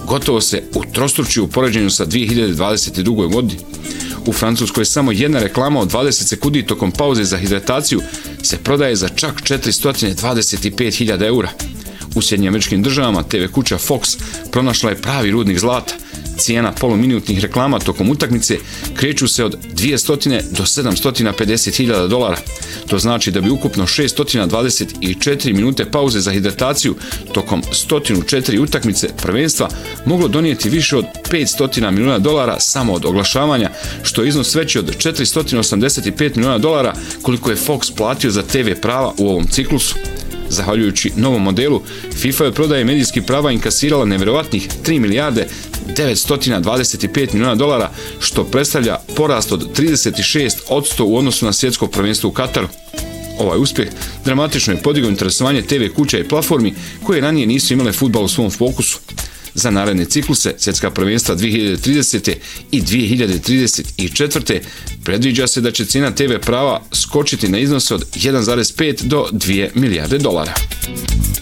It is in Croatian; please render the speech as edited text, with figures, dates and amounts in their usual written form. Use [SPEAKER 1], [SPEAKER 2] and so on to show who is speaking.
[SPEAKER 1] gotovo se utrostručio u poređenju sa 2022. godini. U Francuskoj samo jedna reklama od 20 sekundi tokom pauze za hidrataciju se prodaje za čak 425.000 eura. U Sjedinjenim Američkim Državama TV kuća Fox pronašla je pravi rudnik zlata. Cijena poluminutnih reklama tokom utakmice kreću se od 200 do 750.000 dolara. To znači da bi ukupno 624 minute pauze za hidrataciju tokom 104 utakmice prvenstva moglo donijeti više od 500 milijuna dolara samo od oglašavanja, što je iznos veći od 485 milijuna dolara koliko je Fox platio za TV prava u ovom ciklusu. Zahvaljujući novom modelu, FIFA je prodaje medijskih prava inkasirala nevjerovatnih 3 milijarde 925 milijuna dolara, što predstavlja porast od 36% u odnosu na svjetsko prvenstvo u Kataru. Ovaj uspjeh dramatično je podigao interesovanje TV kuća i platformi koje ranije nisu imale fudbal u svom fokusu. Za naredne cikluse svjetska prvenstva 2030. i 2034. predviđa se da će cijena TV prava skočiti na iznose od 1,5 do 2 milijarde dolara.